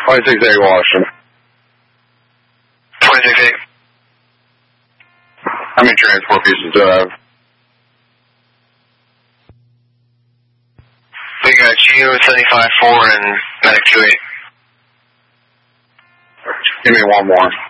26-8 Washington. 26-8. How many transport pieces do I have? We got you, 75-4, and medic 2-8. Give me one more.